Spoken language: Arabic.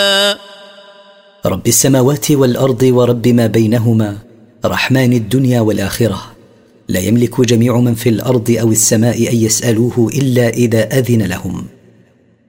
رب السماوات والأرض ورب ما بينهما، رحمن الدنيا والآخرة. لا يملك جميع من في الأرض أو السماء أن يسألوه إلا إذا أذن لهم.